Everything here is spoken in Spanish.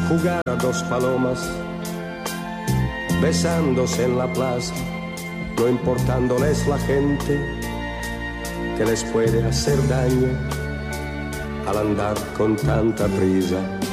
jugar a dos palomas, besándose en la plaza, no importándoles la gente que les puede hacer daño al andar con tanta prisa.